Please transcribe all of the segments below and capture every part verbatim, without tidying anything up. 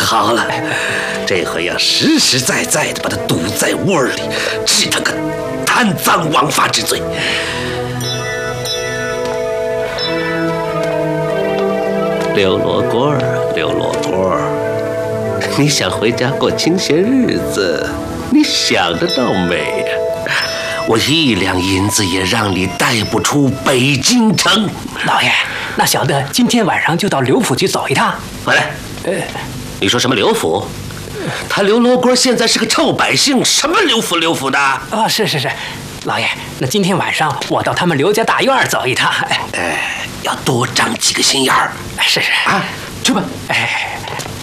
好了，这回要实实在在的把他堵在窝里，治他个贪赃枉法之罪。刘罗锅儿，刘罗锅儿，你想回家过清闲日子，你想得到没呀？我一两银子也让你带不出北京城。 老爷，那小的今天晚上就到刘府去走一趟。 回来，呃，你说什么刘府？他刘罗锅现在是个臭百姓，什么刘府刘府的？ 哦，是是是，老爷，那今天晚上我到他们刘家大院走一趟。 哎，要多长几个心眼儿。 是是啊，去吧。 哎，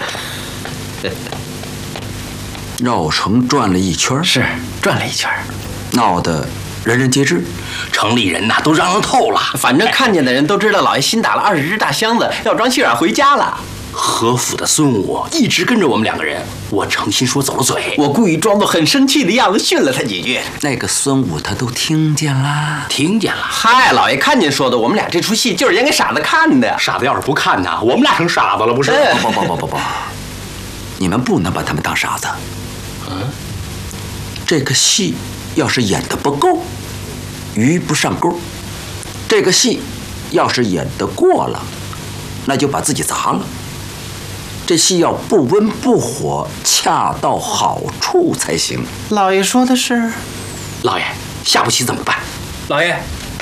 绕城转了一圈， 是转了一圈， 闹得人人皆知， 城里人呐都嚷嚷透了。 反正看见的人都知道，老爷新打了二十只大箱子，要装信儿回家了。 何府的孙武一直跟着我们两个人，我诚心说走了嘴， 我故意装作很生气的样子训了他几句。 那个孙武他都听见了， 听见了。 嗨，老爷看见说的，我们俩这出戏就是演给傻子看的。 傻子要是不看呢，我们俩成傻子了，不是？ 哎、 不不不不不，你们不能把他们当傻子。 嗯， 这个戏要是演得不够，鱼不上钩；这个戏要是演得过了，那就把自己砸了。这戏要不温不火，恰到好处才行。 老爷说的是。 老爷，下部戏怎么办？ 老爷，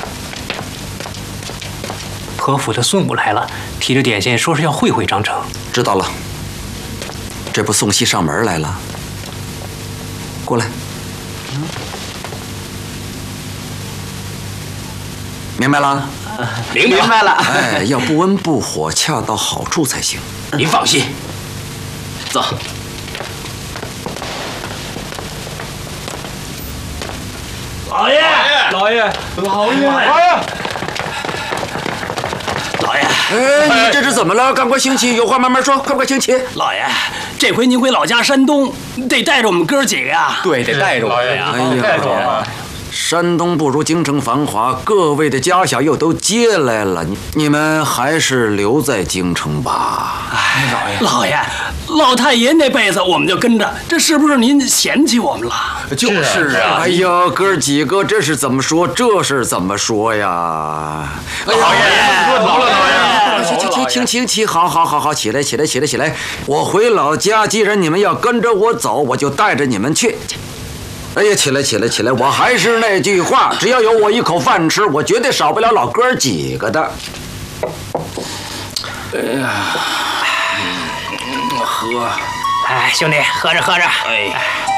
何府的孙武来了，提着点线说是要会会张成。 知道了，这不送戏上门来了。过来。明白了？ 明白了。 明白了。 哎，要不温不火，恰到好处才行。 您放心，走。 老爷， 老爷，老爷， 老爷，老爷， 哎，你这是怎么了？赶快行起，有话慢慢说，快快行起。 老爷，这回您回老家山东，得带着我们哥几个呀。 对，得带着我们呀。 哎呀，山东不如京城繁华，各位的家小又都接来了，你你们还是留在京城吧。 哎，老爷，老爷，老太爷那辈子我们就跟着，这是不是您嫌弃我们了？ 就是啊。哎呀，哥几个，这是怎么说？这是怎么说呀？ 老爷， 老了，老爷，行行行行行起，好好好好，起来起来起来起来！我回老家，既然你们要跟着我走，我就带着你们去。哎呀，起来起来起来！我还是那句话，只要有我一口饭吃，我绝对少不了老哥几个的。 哎呀，喝。 哎，兄弟，喝着喝着。 哎。